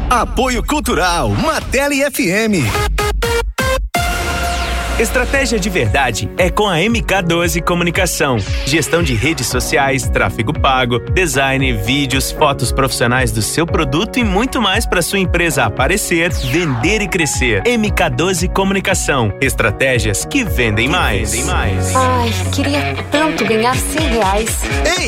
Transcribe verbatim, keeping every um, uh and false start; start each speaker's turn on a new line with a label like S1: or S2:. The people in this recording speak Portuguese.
S1: Apoio Cultural, Martelli F M.
S2: Estratégia de verdade é com a M K doze Comunicação. Gestão de redes sociais, tráfego pago, design, vídeos, fotos profissionais do seu produto e muito mais para sua empresa aparecer, vender e crescer. M K doze Comunicação. Estratégias que vendem mais.
S3: Ai, queria tanto ganhar cem reais.
S1: Ei!